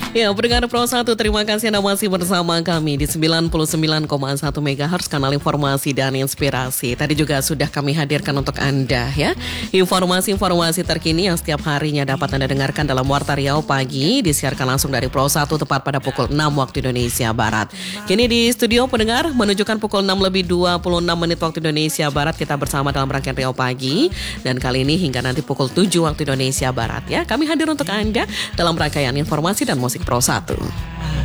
Ya, pendengar Pro 1, terima kasih Anda masih bersama kami di 99,1 MHz kanal informasi dan inspirasi. Tadi juga sudah kami hadirkan untuk Anda ya. Informasi-informasi terkini yang setiap harinya dapat Anda dengarkan dalam Warta Riau Pagi, disiarkan langsung dari Pro 1 tepat pada pukul 6 waktu Indonesia Barat. Kini di studio pendengar menunjukkan pukul 6 lebih 26 menit waktu Indonesia Barat, kita bersama dalam rangkaian Riau Pagi. Dan kali ini hingga nanti pukul 7 waktu Indonesia Barat ya. Kami hadir untuk Anda dalam rangkaian informasi dan musik Pro 1.